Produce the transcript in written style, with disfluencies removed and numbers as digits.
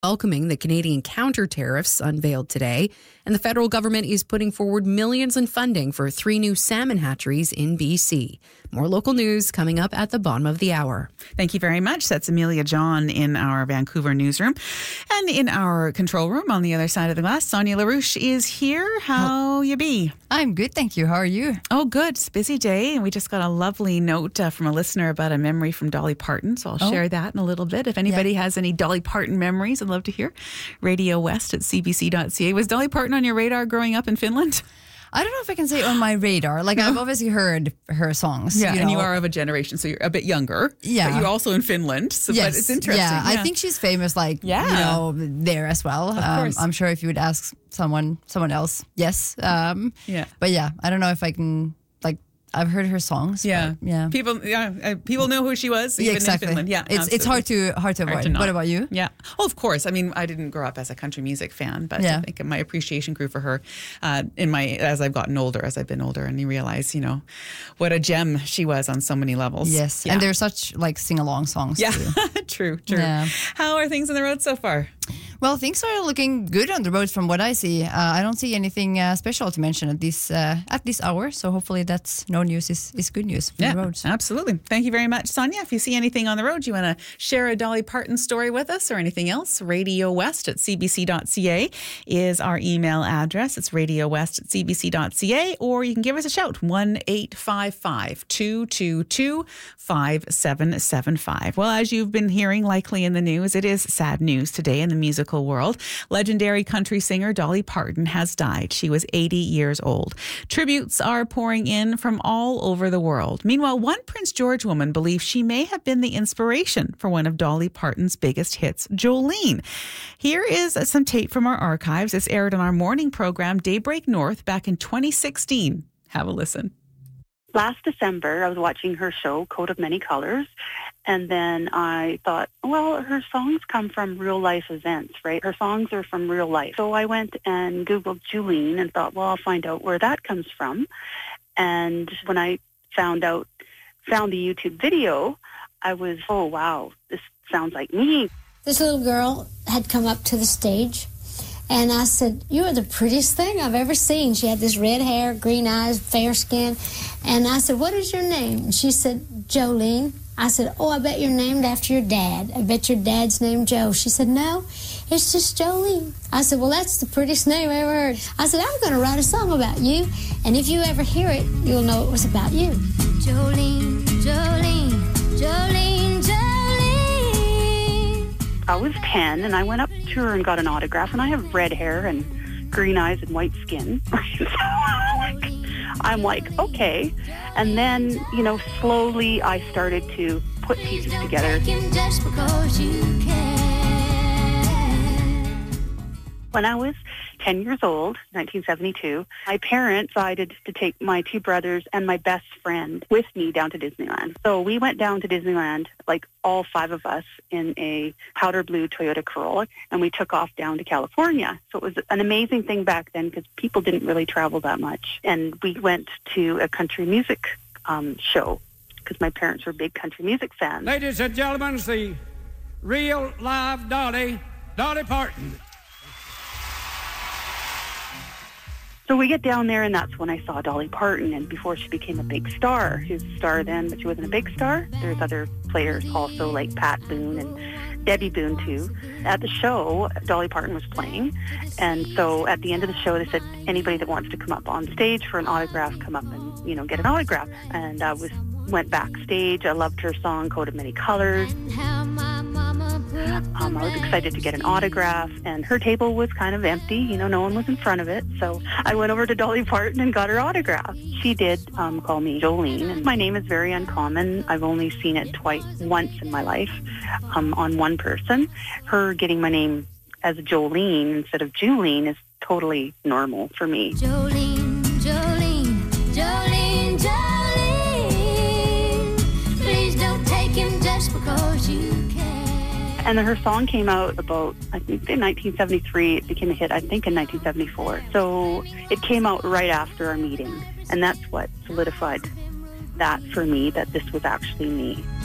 welcoming the Canadian counter tariffs unveiled today, and the federal government is putting forward millions in funding for 3 new salmon hatcheries in BC. More local news coming up at the bottom of the hour. Thank you very much. That's Amelia John in our Vancouver newsroom. And in our control room on the other side of the glass, Sonia LaRouche is here. How you be? I'm good, thank you. How are you? Oh, good. It's a busy day. And we just got a lovely note from a listener about a memory from Dolly Parton. So I'll share that in a little bit. If anybody has any Dolly Parton memories, I'd love to hear. Radio West at cbc.ca. Was Dolly Parton on your radar growing up in Finland? I don't know if I can say on my radar. Like, I've obviously heard her songs. Yeah, and you are of a generation, so you're a bit younger. Yeah. But you're also in Finland, so yes. But it's interesting. Yeah, I think she's famous, there as well. Of course. I'm sure if you would ask someone else, yes. But yeah, I don't know if I can, I've heard her songs. Yeah. But People know who she was, even exactly. in Finland. Yeah, it's hard to avoid. What about you? Yeah. Well, of course. I mean, I didn't grow up as a country music fan, but I think my appreciation grew for her as I've gotten older, as I've been older, and you realize, what a gem she was on so many levels. Yes. Yeah. And they're such sing-along songs. Yeah. Too. True. Yeah. How are things on the road so far? Well, things are looking good on the roads from what I see. I don't see anything special to mention at this hour, so hopefully that's no news is good news for the roads. Absolutely. Thank you very much, Sonia. If you see anything on the road, you want to share a Dolly Parton story with us or anything else, radiowest at cbc.ca is our email address. It's radiowest at cbc.ca, or you can give us a shout, 1-855-222-5775. Well, as you've been hearing likely in the news, it is sad news today in the musical world. Legendary country singer Dolly Parton has died. She was 80 years old. Tributes are pouring in from all over the world. Meanwhile, one Prince George woman believes she may have been the inspiration for one of Dolly Parton's biggest hits, Jolene. Here is some tape from our archives. This aired on our morning program, Daybreak North, back in 2016. Have a listen. Last December, I was watching her show, Coat of Many Colors, and then I thought, well, her songs come from real-life events, right? Her songs are from real life. So I went and Googled Jolene and thought, well, I'll find out where that comes from. And when I found the YouTube video, I was, oh, wow, this sounds like me. This little girl had come up to the stage, and I said, you are the prettiest thing I've ever seen. She had this red hair, green eyes, fair skin. And I said, what is your name? And she said, Jolene. I said, oh, I bet you're named after your dad. I bet your dad's named Joe. She said, no, it's just Jolene. I said, well, that's the prettiest name I ever heard. I said, I'm going to write a song about you, and if you ever hear it, you'll know it was about you. Jolene, Jolene, Jolene, Jolene. I was 10, and I went up to her and got an autograph, and I have red hair and green eyes and white skin. So I'm like, okay. And then, slowly I started to put pieces together. When I was 10 years old, 1972, my parents decided to take my 2 brothers and my best friend with me down to Disneyland. So we went down to Disneyland, all 5 of us, in a powder blue Toyota Corolla, and we took off down to California. So it was an amazing thing back then because people didn't really travel that much. And we went to a country music show because my parents were big country music fans. Ladies and gentlemen, it's the real live Dolly Parton. So we get down there, and that's when I saw Dolly Parton, and before she became a big star. She was a star then, but she wasn't a big star. There's other players also, like Pat Boone and Debbie Boone, too. At the show, Dolly Parton was playing, and so at the end of the show, they said, anybody that wants to come up on stage for an autograph, come up and, get an autograph. And I went backstage. I loved her song, Coat of Many Colors. I was excited to get an autograph, and her table was kind of empty. No one was in front of it. So I went over to Dolly Parton and got her autograph. She did call me Jolene, and my name is very uncommon. I've only seen it once in my life on one person. Her getting my name as Jolene instead of Julene is totally normal for me. Jolene, Jolene, Jolene, Jolene. Please don't take him just because you can. And then her song came out about, I think, in 1973. It became a hit, I think, in 1974. So it came out right after our meeting. And that's what solidified that for me, that this was actually me.